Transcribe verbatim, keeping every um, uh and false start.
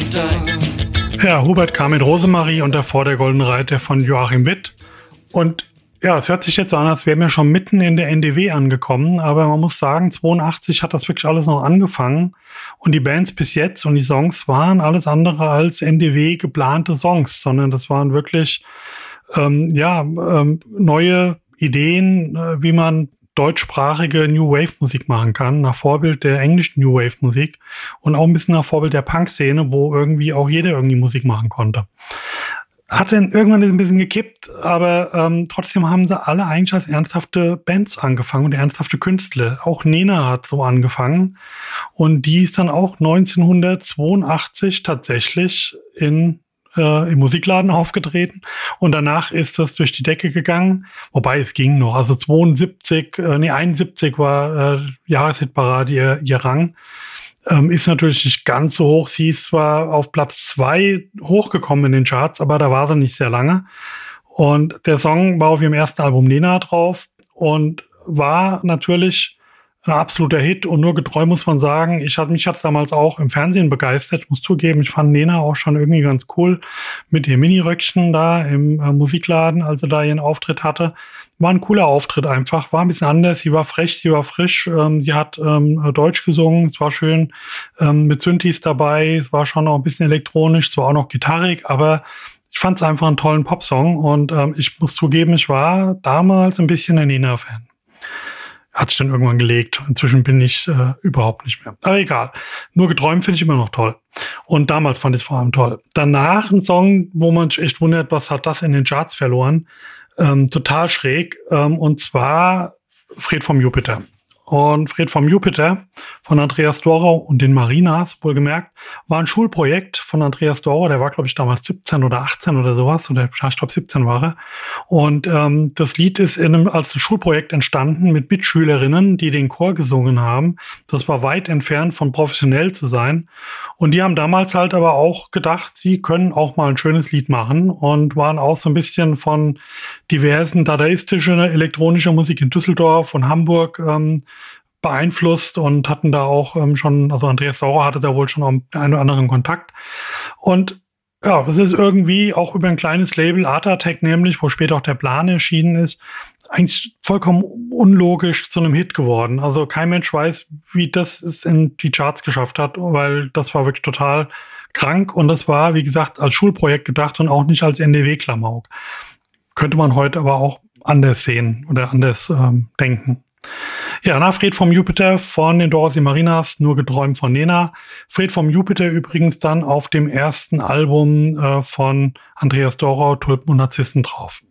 Ja, Hubert kam mit Rosemarie und davor der Goldene Reiter von Joachim Witt. Und ja, es hört sich jetzt so an, als wären wir schon mitten in der N D W angekommen. Aber man muss sagen, zweiundachtzig hat das wirklich alles noch angefangen. Und die Bands bis jetzt und die Songs waren alles andere als N D W geplante Songs, sondern das waren wirklich ähm, ja ähm, neue Ideen, äh, wie man deutschsprachige New Wave Musik machen kann, nach Vorbild der englischen New Wave Musik und auch ein bisschen nach Vorbild der Punk-Szene, wo irgendwie auch jeder irgendwie Musik machen konnte. Hat dann irgendwann ein bisschen gekippt, aber ähm, trotzdem haben sie alle eigentlich als ernsthafte Bands angefangen und ernsthafte Künstler. Auch Nena hat so angefangen und die ist dann auch neunzehnhundertzweiundachtzig tatsächlich in im Musikladen aufgetreten und danach ist das durch die Decke gegangen, wobei es ging noch, also zweiundsiebzig, äh, nee, einundsiebzig war äh, Jahreshitparade ihr, ihr Rang, ähm, ist natürlich nicht ganz so hoch, sie ist zwar auf Platz zwei hochgekommen in den Charts, aber da war sie nicht sehr lange und der Song war auf ihrem ersten Album Nena drauf und war natürlich ein absoluter Hit und nur getreu muss man sagen, ich hatte mich hat's damals auch im Fernsehen begeistert, ich muss zugeben, ich fand Nena auch schon irgendwie ganz cool mit ihr Miniröckchen da im äh, Musikladen, als sie da ihren Auftritt hatte. War ein cooler Auftritt einfach, war ein bisschen anders, sie war frech, sie war frisch, ähm, sie hat ähm, Deutsch gesungen, es war schön ähm, mit Synthes dabei, es war schon noch ein bisschen elektronisch, es war auch noch gitarrig, aber ich fand es einfach einen tollen Popsong und ähm, ich muss zugeben, ich war damals ein bisschen ein Nena-Fan. Hat sich dann irgendwann gelegt. Inzwischen bin ich äh, überhaupt nicht mehr. Aber egal. Nur geträumt finde ich immer noch toll. Und damals fand ich es vor allem toll. Danach ein Song, wo man sich echt wundert, was hat das in den Charts verloren. Ähm, total schräg. Ähm, und zwar Fred vom Jupiter. Und Fred vom Jupiter von Andreas Dorau und den Marinas, wohlgemerkt, war ein Schulprojekt von Andreas Dorau. Der war, glaube ich, damals siebzehn oder achtzehn oder sowas. Oder ich glaube, siebzehn war er. Und ähm, das Lied ist in einem, als ein Schulprojekt entstanden mit Mitschülerinnen, die den Chor gesungen haben. Das war weit entfernt von professionell zu sein. Und die haben damals halt aber auch gedacht, sie können auch mal ein schönes Lied machen und waren auch so ein bisschen von diversen dadaistische elektronische Musik in Düsseldorf und Hamburg ähm, beeinflusst und hatten da auch ähm, schon, also Andreas Dorau hatte da wohl schon auch einen oder anderen Kontakt. Und ja, das ist irgendwie auch über ein kleines Label, Art Attack nämlich, wo später auch der Plan erschienen ist, eigentlich vollkommen unlogisch zu einem Hit geworden. Also kein Mensch weiß, wie das es in die Charts geschafft hat, weil das war wirklich total krank und das war, wie gesagt, als Schulprojekt gedacht und auch nicht als N D W-Klamauk. Könnte man heute aber auch anders sehen oder anders ähm, denken. Ja, nach Fred vom Jupiter von den Dorothy Marinas, nur geträumt von Nena. Fred vom Jupiter übrigens dann auf dem ersten Album äh, von Andreas Dorau, Tulpen und Narzissen drauf.